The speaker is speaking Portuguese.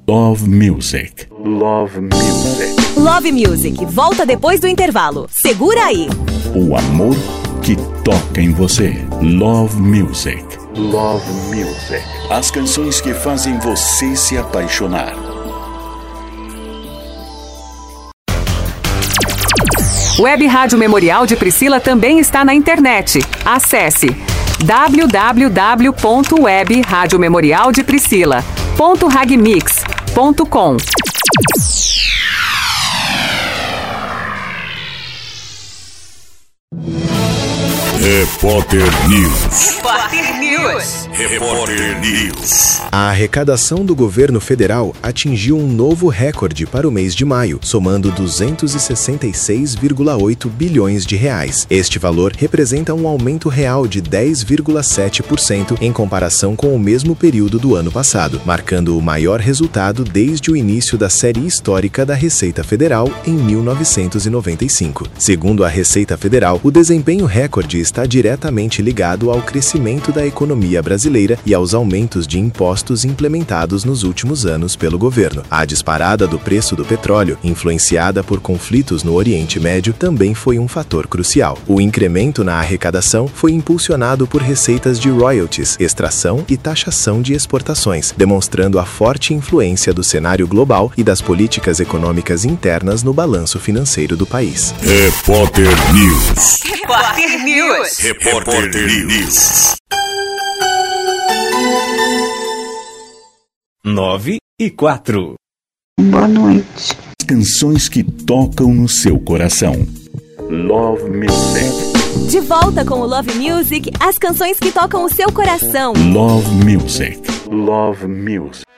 Love Music. Love Music. Love Music, volta depois do intervalo. Segura aí. O amor que toca em você. Love Music. Love Music. As canções que fazem você se apaixonar. Web Rádio Memorial de Priscila também está na internet. Acesse www.webradiomemorialdepriscila.ragmix.com. Repórter News. Repórter News. Repórter News. A arrecadação do governo federal atingiu um novo recorde para o mês de maio, somando 266,8 bilhões de reais. Este valor representa um aumento real de 10,7% em comparação com o mesmo período do ano passado, marcando o maior resultado desde o início da série histórica da Receita Federal em 1995. Segundo a Receita Federal, o desempenho recorde está diretamente ligado ao crescimento da economia brasileira e aos aumentos de impostos implementados nos últimos anos pelo governo. A disparada do preço do petróleo, influenciada por conflitos no Oriente Médio, também foi um fator crucial. O incremento na arrecadação foi impulsionado por receitas de royalties, extração e taxação de exportações, demonstrando a forte influência do cenário global e das políticas econômicas internas no balanço financeiro do país. Repórter News. Repórter News. Repórter News. 9:04. Boa noite. Canções que tocam no seu coração. Love Music. De volta com o Love Music, as canções que tocam o seu coração. Love Music. Love Music.